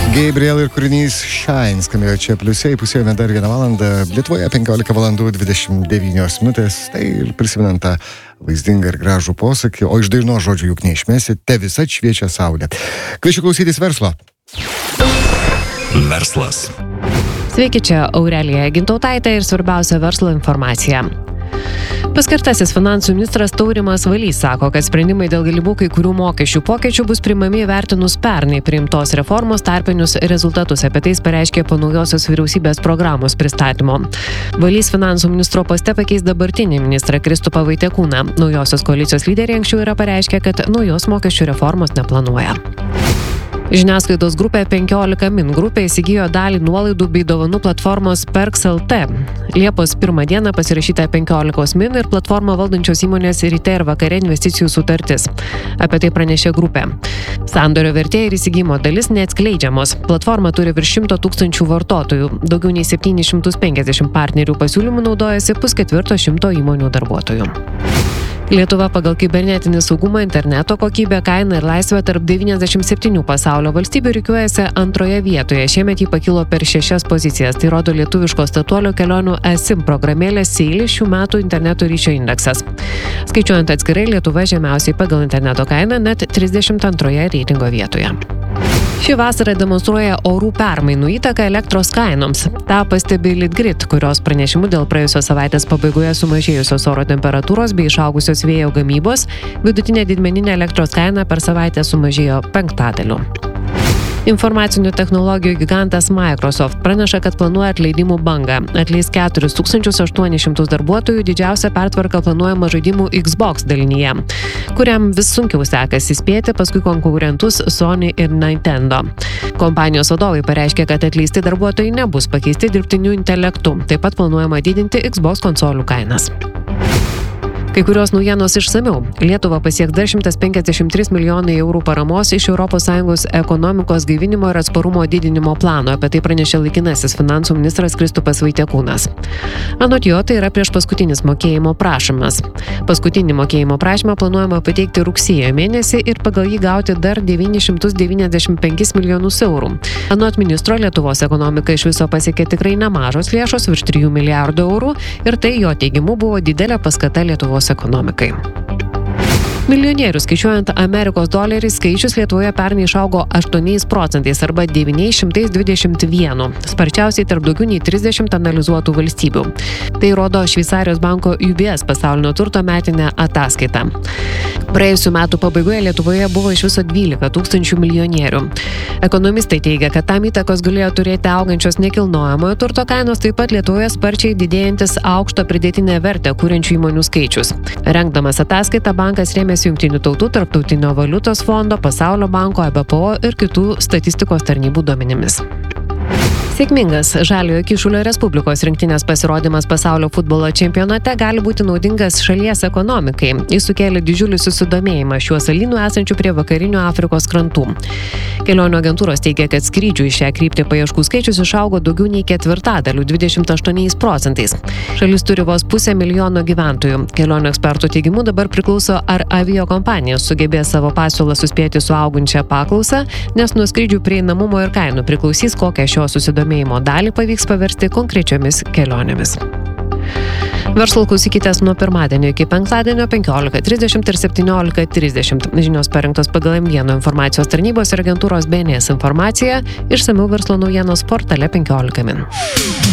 Gabriel ir kūrinys Shine skambėjo čia pliusė, įpusėjome dar 1 valandą, Lietuvoje 15 valandų 29 minutės, tai ir prisimenant tą vaizdingą ir gražų posakį, o iš dainos žodžių juk neišmesi, te visad šviečia saulė. Kviečiu klausytis verslo. Verslas. Sveiki, čia Aurelija Gintautaitė ir svarbiausia verslo informacija. Paskirtasis finansų ministras Taurimas Valys sako, kad sprendimai dėl galimų kai kurių mokesčių pokyčių bus priimami įvertinus pernai priimtos reformos tarpinius rezultatus. Apie tai pareiškė po naujosios vyriausybės programos pristatymo. Valys finansų ministro poste pakeis dabartinį ministrą Kristupą Vaitekūną. Naujosios koalicijos lyderiai anksčiau yra pareiškę, kad naujos mokesčių reformos neplanuoja. Žiniasklaidos grupė 15 min grupė įsigijo dalį nuolaidų bei dovanų platformos Perks LT. Liepos 1 dieną pasirašyta 15 min ir platformą valdančios įmonės ryte ir vakare investicijų sutartis. Apie tai pranešė grupė. Sandorio vertė ir įsigijimo dalis neatskleidžiamos. Platforma turi virš 100 000 vartotojų. Daugiau nei 750 partnerių pasiūlymų naudojasi 1/4 įmonių darbuotojų. Lietuva pagal kibernetinį saugumą, interneto kokybę, kainą ir laisvę tarp 97 pasaulio valstybių rikiuojasi 2 vietoje. Šiemet jį pakilo per 6 pozicijas. Tai rodo lietuviško statuolio kelionių eSIM programėlės Seilis šių metų interneto ryšio indeksas. Skaičiuojant atskirai, Lietuva žemiausiai pagal interneto kainą net 32 reitingo vietoje. Ši vasara demonstruoja orų permainų įtaką elektros kainoms. Ta pastebi Litgrid, kurios pranešimu dėl praėjusios savaitės pabaigoje sumažėjusios oro temperatūros bei išaugusios vėjo gamybos, vidutinė didmeninė elektros kaina per savaitę sumažėjo 5%. Informacinių technologijų gigantas Microsoft praneša, kad planuoja atleidimų bangą. Atleis 4800 darbuotojų, didžiausia pertvarka planuojama žaidimų Xbox dalinyje, kuriam vis sunkiau sekasi spėti paskui konkurentus Sony ir Nintendo. Kompanijos vadovai pareiškė, kad atleisti darbuotojai nebus pakeisti dirbtiniu intelektu. Taip pat planuojama didinti Xbox konsolių kainas. Kai kurios naujienos išsamiau. Lietuva pasieks dar 153 milijonai eurų paramos iš ES ekonomikos gaivinimo ir atsparumo didinimo plano. Apie tai pranešė laikinasis finansų ministras Kristupas Vaitekūnas. Anot jo, tai yra prieš paskutinis mokėjimo prašymas. Paskutinį mokėjimo prašymą planuojama pateikti rugsėjo mėnesį ir pagal jį gauti dar 995 milijonus eurų. Anot ministro, Lietuvos ekonomika iš viso pasiekė tikrai nemažos lėšos, virš 3 milijardų eurų, ir tai jo teigimu buvo didelė paskata Lietuvos ekonomikai. Milijonierių skaičiuojant Amerikos doleriais skaičius Lietuvoje pernai išaugo 8% arba 921, sparčiausiai tarp daugiau nei 30 analizuotų valstybių. Tai rodo Šveicarijos banko UBS pasaulinio turto metinė ataskaita. Praėjusių metų pabaigoje Lietuvoje buvo iš viso 12 000 milijonierių. Ekonomistai teigia, kad tam įtakos galėjo turėti augančios nekilnojamojo turto kainos, taip pat Lietuvoje sparčiai didėjantis aukštą pridėtinę vertę kuriančių įmonių skaičius. Rengdamas ataskaitą, bankas rėmėsi Jungtinių tautų, Tarptautinio valiutos fondo, Pasaulio banko, EBPO ir kitų statistikos tarnybų duomenimis. Sėkmingas Žaliojo Kyšulio Respublikos rinktinės pasirodymas pasaulio futbolo čempionate gali būti naudingas šalies ekonomikai. Jis sukėlė didžiulį susidomėjimą šiuo salynu esančiu prie vakarinių Afrikos krantų. Kelionių agentūros teigia, kad skrydžių į šią kryptį paieškų skaičius išaugo daugiau nei 1/4, 28%. Šalis turi vos 500 000 gyventojų. Kelionių ekspertų teigimu dabar priklauso, ar aviakompanijos sugebės savo pasiūlą suspėti su augančia paklausa, nes nuo skrydžių prieinamumo ir kainų priklausys, kokią šio susidomėjimo dalį pavyks paversti konkrečiomis kelionėmis. Verslo klausykitės nuo pirmadienio iki penktadienio 15:30 ir 17:30. Žinios parengtos pagal M1 informacijos tarnybos ir agentūros BNS informaciją. Išsamiau verslo naujienos portale 15 min.